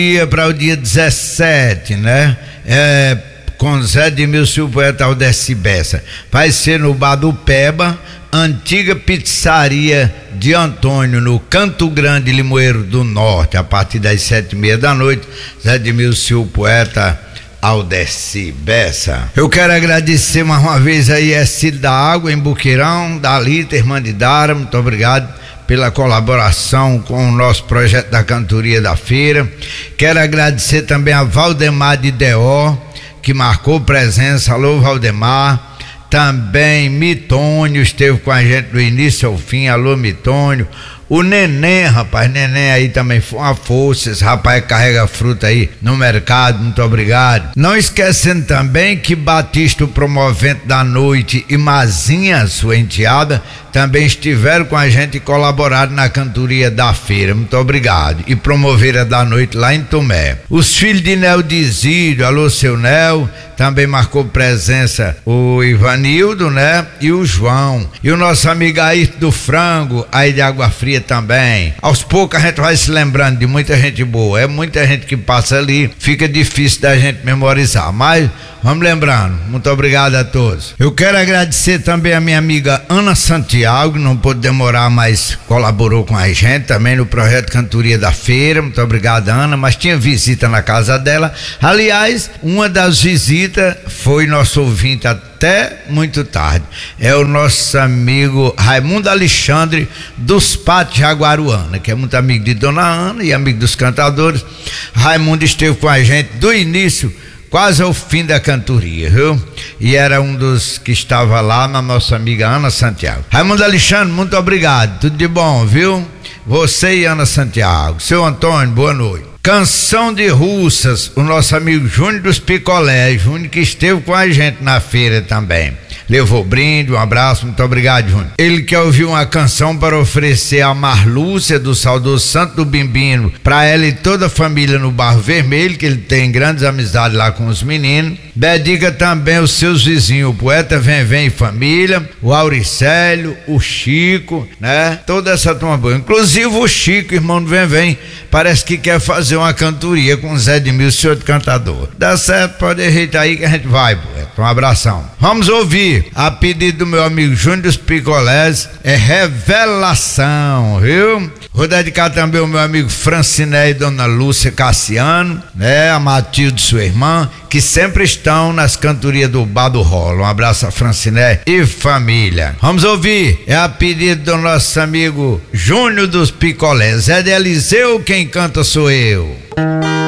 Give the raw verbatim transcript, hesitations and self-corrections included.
Ia para o dia dezessete, né? É, com Zé Edmilson, o poeta Aldeci Bessa. Vai ser no Bar do Peba, antiga pizzaria de Antônio, no Canto Grande, Limoeiro do Norte, a partir das sete e meia da noite. Zé Edmilson, o poeta Aldeci Bessa. Eu quero agradecer mais uma vez aí a Cílio da Água em Buqueirão, da Lita, irmã de Dara, muito obrigado pela colaboração com o nosso projeto da cantoria da feira. Quero agradecer também a Valdemar de Deó, que marcou presença. Alô, Valdemar. Também Mitônio esteve com a gente do início ao fim. Alô, Mitônio. O Neném, rapaz, Neném aí também foi uma força. Esse rapaz carrega fruta aí no mercado, muito obrigado. Não esquecendo também que Batista, o promovente da noite, e Mazinha, sua enteada, também estiveram com a gente e colaboraram na cantoria da feira, muito obrigado. E promoveram a da noite lá em Tomé. Os filhos de Nel Dizílio, alô, seu Nel, também marcou presença o Ivanildo, né? E o João. E o nosso amigo Ayrton do Frango, aí de Água Fria também. Aos poucos a gente vai se lembrando de muita gente boa. É muita gente que passa ali, fica difícil da gente memorizar, mas vamos lembrando. Muito obrigado a todos. Eu quero agradecer também a minha amiga Ana Santiago, não pôde demorar, mas colaborou com a gente também no projeto Cantoria da Feira. Muito obrigado, Ana, mas tinha visita na casa dela. Aliás, uma das visitas foi nosso ouvinte até muito tarde. É o nosso amigo Raimundo Alexandre dos Patos Jaguaruana, que é muito amigo de Dona Ana e amigo dos cantadores. Raimundo esteve com a gente do início quase ao fim da cantoria, viu? E era um dos que estava lá, na nossa amiga Ana Santiago. Raimundo Alexandre, muito obrigado, tudo de bom, viu? Você e Ana Santiago. Seu Antônio, boa noite. Canção de Russas, o nosso amigo Júnior dos Picolés, Júnior que esteve com a gente na feira também. Levou brinde, um abraço, muito obrigado, Júnior. Ele quer ouvir uma canção para oferecer a Marlúcia do saudoso Santo do Bimbino, para ela e toda a família no Barro Vermelho, que ele tem grandes amizades lá com os meninos. Dedica também os seus vizinhos, o poeta Vem Vem e família, o Auricélio, o Chico, né? Toda essa turma boa. Inclusive o Chico, irmão do Vem Vem, parece que quer fazer uma cantoria com o Zé Edmilson, outro cantador. Dá certo, pode ajeitar aí que a gente vai, poeta. Um abração. Vamos ouvir, a pedido do meu amigo Júnior dos Picolés, é Revelação, viu? Vou dedicar também ao meu amigo Franciné e Dona Lúcia Cassiano, né? A Matilde, sua irmã, que sempre estão nas cantorias do Bar do Rolo. Um abraço a Franciné e família. Vamos ouvir, é a pedido do nosso amigo Júnior dos Picolés. É de Eliseu, quem canta sou eu.